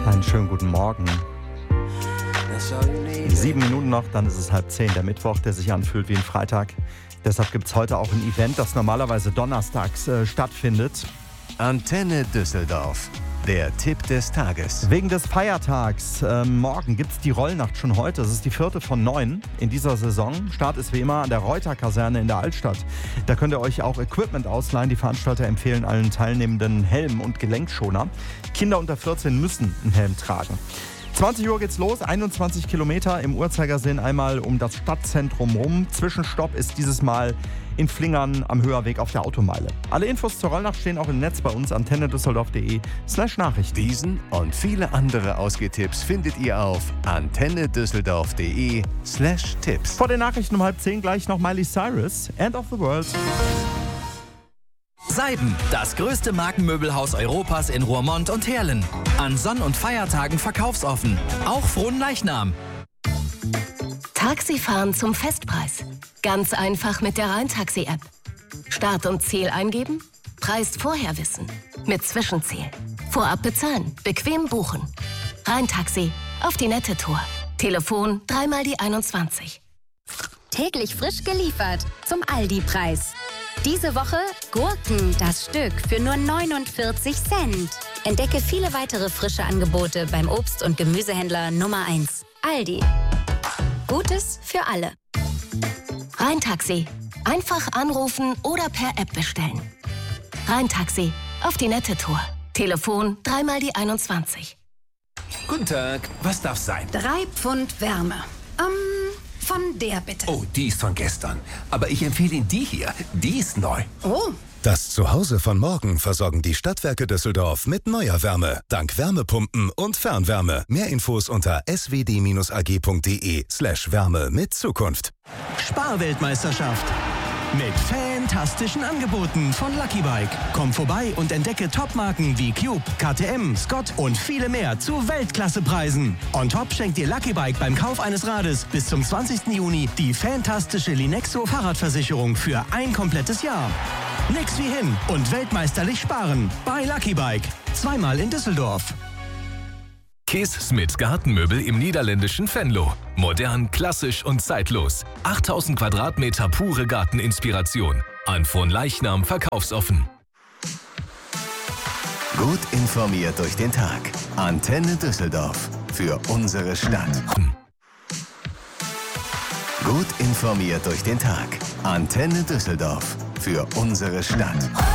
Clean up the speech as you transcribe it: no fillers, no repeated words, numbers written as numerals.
Einen schönen guten Morgen. 7 Minuten noch, dann ist es 9:30, der Mittwoch, der sich anfühlt wie ein Freitag. Deshalb gibt es heute auch ein Event, das normalerweise donnerstags stattfindet. Antenne Düsseldorf. Der Tipp des Tages. Wegen des Feiertags. Morgen gibt es die Rollnacht schon heute. Es ist die 4. von 9 in dieser Saison. Start ist wie immer an der Reuter-Kaserne in der Altstadt. Da könnt ihr euch auch Equipment ausleihen. Die Veranstalter empfehlen allen Teilnehmenden Helm und Gelenkschoner. Kinder unter 14 müssen einen Helm tragen. 20 Uhr geht's los, 21 Kilometer im Uhrzeigersinn einmal um das Stadtzentrum rum. Zwischenstopp ist dieses Mal in Flingern am Höherweg auf der Automeile. Alle Infos zur Rollnacht stehen auch im Netz bei uns, antennedüsseldorf.de/Nachrichten. Diesen und viele andere Ausgehtipps findet ihr auf antennedüsseldorf.de/Tipps. Vor den Nachrichten um 9:30 gleich noch Miley Cyrus, End of the World. Seiden, das größte Markenmöbelhaus Europas in Roermond und Heerlen. An Sonn- und Feiertagen verkaufsoffen. Auch Fronleichnam. Taxifahren zum Festpreis. Ganz einfach mit der Rhein-Taxi-App. Start und Ziel eingeben, Preis vorher wissen. Mit Zwischenziel. Vorab bezahlen, bequem buchen. Rhein-Taxi, auf die nette Tour. Telefon 3 mal die 21. Täglich frisch geliefert zum Aldi-Preis. Diese Woche Gurken, das Stück, für nur 49 Cent. Entdecke viele weitere frische Angebote beim Obst- und Gemüsehändler Nummer 1. Aldi. Gutes für alle. Rhein-Taxi. Einfach anrufen oder per App bestellen. Rhein-Taxi, auf die nette Tour. Telefon 3 mal die 21. Guten Tag, was darf's sein? 3 Pfund Wärme. Von der bitte. Oh, die ist von gestern. Aber ich empfehle Ihnen die hier. Die ist neu. Oh. Das Zuhause von morgen versorgen die Stadtwerke Düsseldorf mit neuer Wärme. Dank Wärmepumpen und Fernwärme. Mehr Infos unter swd-ag.de/Wärme mit Zukunft. Sparweltmeisterschaft. Mit fantastischen Angeboten von Lucky Bike. Komm vorbei und entdecke Topmarken wie Cube, KTM, Scott und viele mehr zu Weltklassepreisen. On top schenkt dir Lucky Bike beim Kauf eines Rades bis zum 20. Juni die fantastische Linexo Fahrradversicherung für ein komplettes Jahr. Nix wie hin und weltmeisterlich sparen bei Lucky Bike. Zweimal in Düsseldorf. Kees Smit Gartenmöbel im niederländischen Venlo. Modern, klassisch und zeitlos. 8000 Quadratmeter pure Garteninspiration. An Fronleichnam verkaufsoffen. Gut informiert durch den Tag. Antenne Düsseldorf. Für unsere Stadt. Gut informiert durch den Tag. Antenne Düsseldorf. Für unsere Stadt.